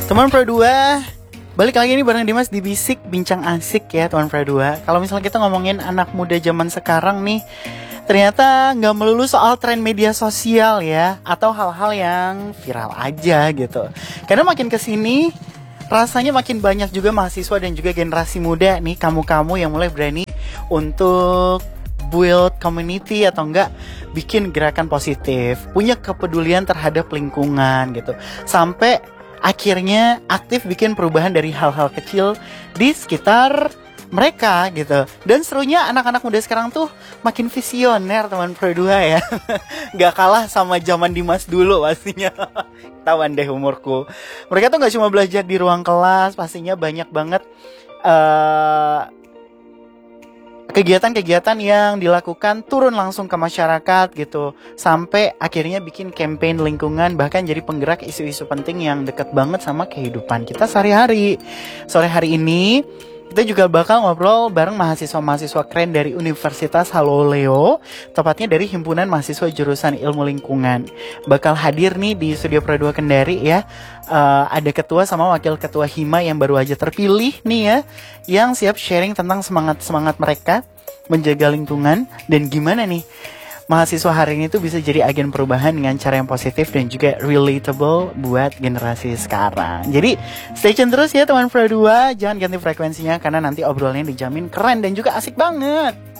Teman Pro 2, balik lagi nih bareng Dimas di Bisik Bincang Asik ya teman Pro 2. Kalau misalnya kita ngomongin anak muda zaman sekarang nih, ternyata nggak melulu soal tren media sosial ya, atau hal-hal yang viral aja gitu. Karena makin kesini, rasanya makin banyak juga mahasiswa dan juga generasi muda nih, kamu-kamu yang mulai berani untuk build community atau enggak bikin gerakan positif, punya kepedulian terhadap lingkungan gitu. Sampai akhirnya aktif bikin perubahan dari hal-hal kecil di sekitar mereka gitu. Dan serunya anak-anak muda sekarang tuh makin visioner teman Pro 2 ya. Gak kalah sama zaman Dimas dulu pastinya. Tawan deh umurku. Mereka tuh gak cuma belajar di ruang kelas, pastinya banyak banget kegiatan-kegiatan yang dilakukan turun langsung ke masyarakat gitu, sampai akhirnya bikin campaign lingkungan, bahkan jadi penggerak isu-isu penting yang dekat banget sama kehidupan kita sehari-hari. Sore hari ini kita juga bakal ngobrol bareng mahasiswa-mahasiswa keren dari Universitas Haloleo, tepatnya dari Himpunan Mahasiswa Jurusan Ilmu Lingkungan. Bakal hadir nih di Studio Pro 2 Kendari ya. Ada ketua sama wakil ketua Hima yang baru aja terpilih nih ya, yang siap sharing tentang semangat-semangat mereka menjaga lingkungan dan gimana nih mahasiswa hari ini tuh bisa jadi agen perubahan dengan cara yang positif dan juga relatable buat generasi sekarang. Jadi stay tune terus ya teman Pro 2, jangan ganti frekuensinya karena nanti obrolannya dijamin keren dan juga asik banget.